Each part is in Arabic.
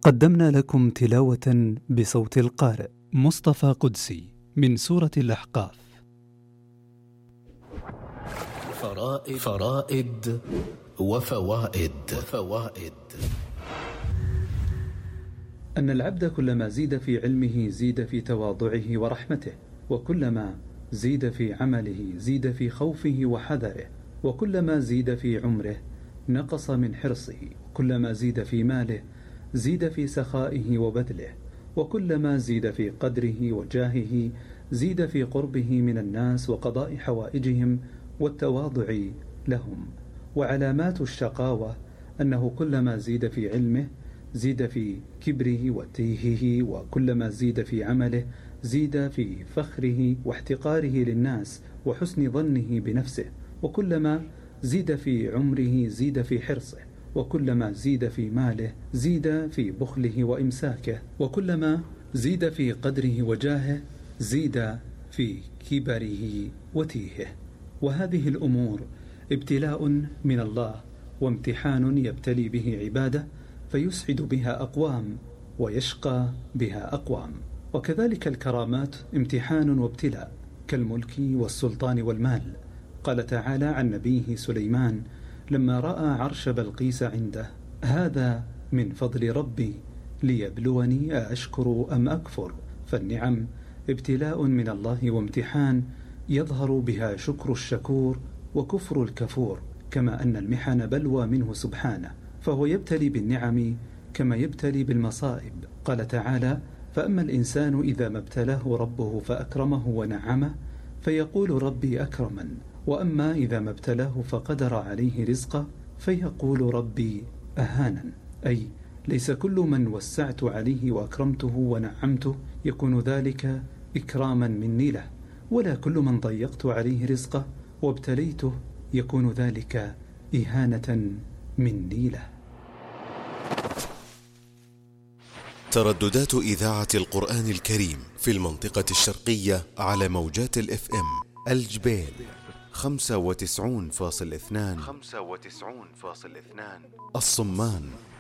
قدمنا لكم تلاوة بصوت القارئ مصطفى قدسي من سورة الأحقاف. فرائد وفوائد. أن العبد كلما زيد في علمه زيد في تواضعه ورحمته، وكلما زيد في عمله زيد في خوفه وحذره، وكلما زيد في عمره نقص من حرصه، وكلما زيد في ماله زيد في سخائه وبذله، وكلما زيد في قدره وجاهه زيد في قربه من الناس وقضاء حوائجهم والتواضع لهم. وعلامات الشقاوة أنه كلما زيد في علمه زيد في كبره وتيهه، وكلما زيد في عمله زيد في فخره واحتقاره للناس وحسن ظنه بنفسه، وكلما زيد في عمره زيد في حرصه، وكلما زيد في ماله زيد في بخله وإمساكه، وكلما زيد في قدره وجاهه زيد في كبره وتيهه. وهذه الأمور ابتلاء من الله وامتحان يبتلي به عباده فيسعد بها أقوام ويشقى بها أقوام. وكذلك الكرامات امتحان وابتلاء كالملك والسلطان والمال. قال تعالى عن نبيه سليمان لما رأى عرش بلقيس عنده: هذا من فضل ربي ليبلوني أشكر أم أكفر. فالنعم ابتلاء من الله وامتحان يظهر بها شكر الشكور وكفر الكفور، كما أن المحن بلوى منه سبحانه، فهو يبتلي بالنعم كما يبتلي بالمصائب. قال تعالى: فأما الإنسان إذا ما ابتلاه ربه فأكرمه ونعمه فيقول ربي أكرمن، وأما إذا ما ابتلاه فقدر عليه رزقه فيقول ربي أهانن. أي ليس كل من وسعت عليه وأكرمته ونعمته يكون ذلك إكراما مني له، ولا كل من ضيقت عليه رزقه وابتليته يكون ذلك إهانة مني له. ترددات إذاعة القرآن الكريم في المنطقة الشرقية على موجات الإف إم: الجبيل 95.2، الصمان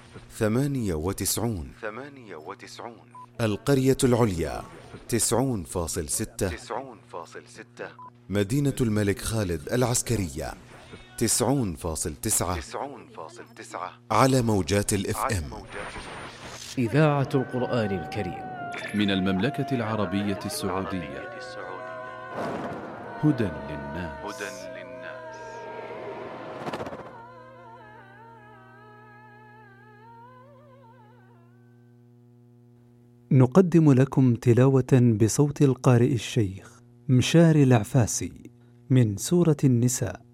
98، القرية العليا 90.6، مدينة الملك خالد العسكرية 90.9 على موجات الإف إم. إذاعة القرآن الكريم من المملكة العربية السعودية. هدى للناس. نقدم لكم تلاوة بصوت القارئ الشيخ مشاري العفاسي من سورة النساء.